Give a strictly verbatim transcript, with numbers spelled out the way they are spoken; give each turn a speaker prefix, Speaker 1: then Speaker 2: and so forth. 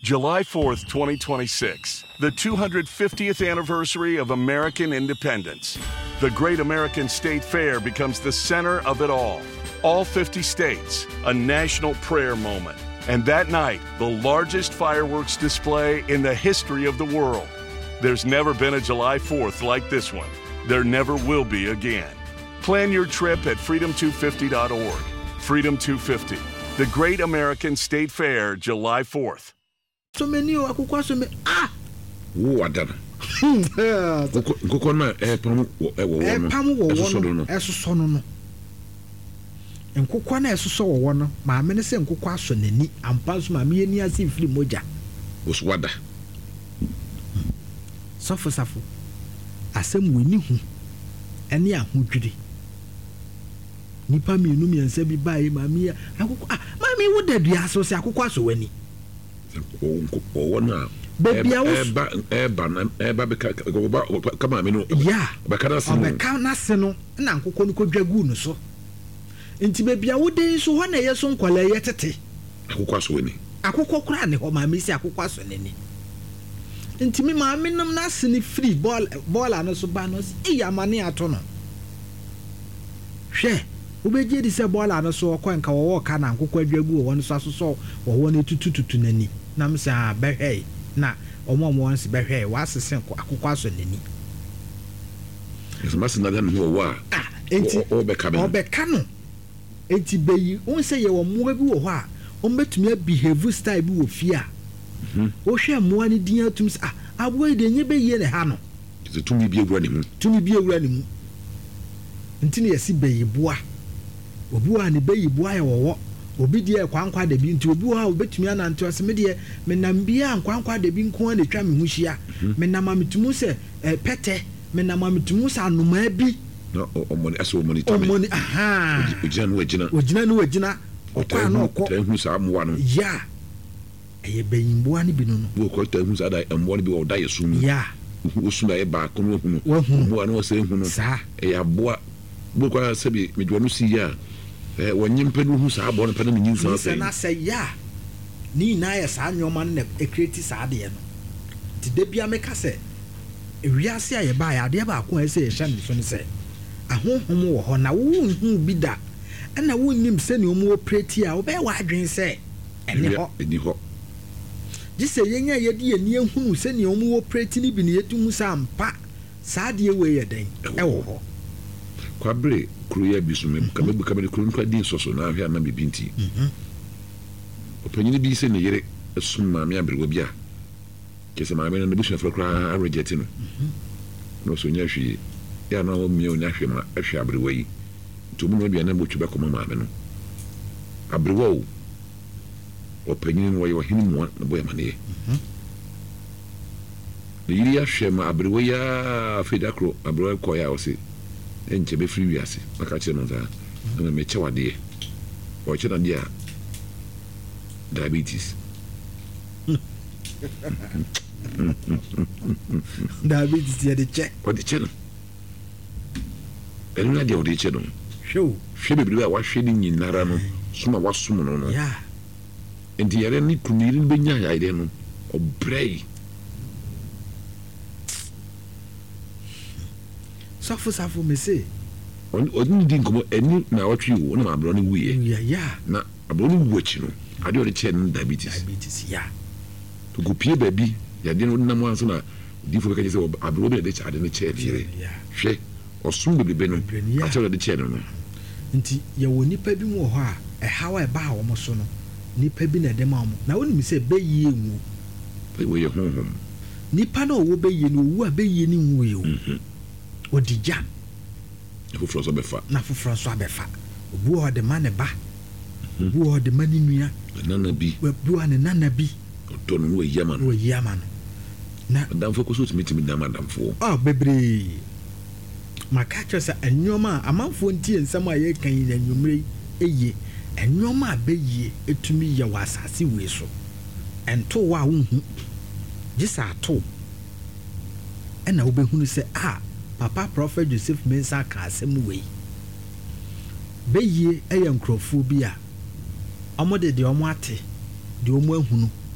Speaker 1: July fourth, twenty twenty-six, the two hundred fiftieth anniversary of American independence. The Great American State Fair becomes the center of it all. All fifty states, a national prayer moment. And that night, the largest fireworks display in the history of the world. There's never been a July fourth like this one. There never will be again. Plan your trip at freedom two fifty dot org. Freedom two fifty, the Great American State Fair, July fourth.
Speaker 2: So many of akukwa so me ah
Speaker 3: wo adana kokon ma e pam wo e wo no
Speaker 2: pam wo wo no esoso no no nkukwa na esoso wo wo no ma me ne se nkukwa aso nani ampa so ma me ni ase firi moja
Speaker 3: oswada
Speaker 2: sofo safo asem wani hu ene ahodwiri nipa mi nu mi ansa bi bae ma me akukwa ah ma me wo dadua so se akukwa so wani
Speaker 3: Wana
Speaker 2: baby I was
Speaker 3: eba eba na eba beka kama me no
Speaker 2: yeah
Speaker 3: beka na sino
Speaker 2: beka na sino na nkokɔ no kodwagu no so nti baby a wo den so ho na ye so nkwala ye tete
Speaker 3: akokɔ so wani
Speaker 2: akokɔ kura ne ho ma me si akokɔ so nani nti me ma me nam na sini free ball ball ano so ba no e ya mane ato no hwɛ obeje di se ball ano so okɔ nka wo ka na nkokɔ adwagu wo no so asoso wo wo ne tutututu nani na me sa behwɛ na omo omo wansi behwɛ wa asese akokɔ aso nani
Speaker 3: eso mas na dan ho wa
Speaker 2: ah enti
Speaker 3: obeka be
Speaker 2: obeka no enti beyi won se ye wo mo bi wo ho a o betumi behave style bi wo fi a mhm o hwɛ mo ani din atum ah aboy de nye beyi ne ha no
Speaker 3: ze tumi bi ewura ne mu
Speaker 2: tumi bi ewura ne mu enti ne yesi beyi boa obi wa ne beyi boa ye wo obi die kwankwa da bi nti obi wa obetumi anante ose me die menam bia kwankwa da bi nko na twa me hu hia menam ametumu se pete menam ametumu se anoma bi
Speaker 3: no omoni aso omoni tame
Speaker 2: omoni aha
Speaker 3: ojina no ojina
Speaker 2: ojina no ojina okwa na okọ
Speaker 3: ta hu sa amwa no
Speaker 2: ya eye beyimboa ne bi no no
Speaker 3: wo ko ta hu sa da amwa ne bi o da yesu mu
Speaker 2: ya
Speaker 3: wo su na e ba ko no hu no
Speaker 2: wo
Speaker 3: no se hu no
Speaker 2: sa
Speaker 3: e ya boa bo kwa sabi me do no si ya eh wonyimpe no hu sa abo no pa na nyin sa
Speaker 2: sa na say ya ni na ya sa nyoma na e create sa de no ti de bia me ka se ewiase a ye ba ya de ba ko e se ye hye ne so ne se ahohom wo ho na wo hu bi da na wo nim se ne omo operate a wo be wa adwen se ene ho
Speaker 3: eni ho
Speaker 2: gise yenya ye de ye ni ehunu se ne omo operate ni bi ne yetu hu sa ampa sa de we ye den e wo ho
Speaker 3: kwabre kruya bisume kamebu kamere kru nkwa din soso na ahia na bibinti mhm opanyini bi se ne yere esum ma me abrewa bia kese ma me no busu afra kra a reject no mhm no so nya hwie ya na o mi o nya hwie ma ahwe abrewa yi to mu no bia na botu be koma ma me no abrewa o opanyini no wo hini mu na boya mane mhm ne yiri ahwe ma abrewa ya fedakro abrewa ko ya o se enche be free wiase maka che no za na me che wade o che na dia diabetes
Speaker 2: diabetes ya de che
Speaker 3: o de che no enu na dia o de che no
Speaker 2: show
Speaker 3: hwe be bi wa hwe ni nyinara no suma wasum no no
Speaker 2: ya
Speaker 3: enti yare ni kuniri be nya ya ide no o brei
Speaker 2: safo safo me se
Speaker 3: on on din komo eni na watwi wo na abro ni wuye
Speaker 2: ya ya
Speaker 3: na abro ni wuchi no ade o de che no diabetes
Speaker 2: diabetes ya
Speaker 3: to go pie baby ya de no na mo anso na difo ka je se abro be de che ade ne che dire hwe osum be be no a che de che no
Speaker 2: nti ya woni pa bi mu ho a e hawa e ba wo mo so no nipa bi na de ma mo na woni mi se be yie nwu
Speaker 3: be we ye honhom
Speaker 2: nipa na wo be yie no wu a be yie ni nwu ye o odija
Speaker 3: fufro so befa
Speaker 2: na fufro so abefa obu o de mane ba obu o de mani nua
Speaker 3: nana bi
Speaker 2: obu ane nana bi
Speaker 3: odo no we yama
Speaker 2: no we yama no na
Speaker 3: damfo ko so timi dam damfo
Speaker 2: ah bebre maka cho sa anyoma amanfo ntie nsam a ye kan yi anwumre eye anyoma abeye etumi ye wasase we so ento wa wonhu gisa ato ena obehunu se ah Papa Prophet Joseph Mensah ka asem wei beye eya nkrofo bi a omo de de omo ate de omo ahunu